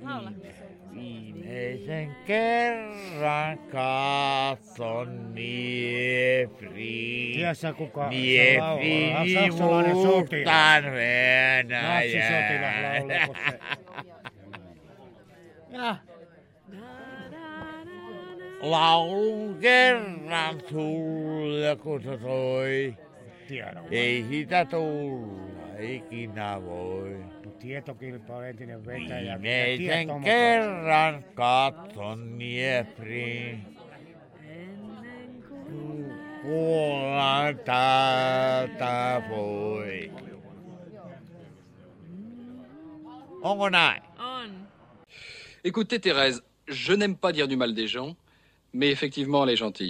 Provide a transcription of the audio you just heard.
Laula. Viimeisen kerran katson Niefriin. Tiedätkö kuka Niefriin saksalainen muuttan sotilas? Venäjään. Natsisotilas laulaa, kun se... Ja laulun kerran sulle, kun se soi. Tiedän. Ei sitä tulla ikinä voi. Tietokilpa on entinen vetäjä. Viimeisen kerran katson Dnieprin. Kuollaan täältä voi. Onko näin? On. Écoutez Thérèse, je n'aime pas dire du mal des gens, mais effectivement elle est gentille.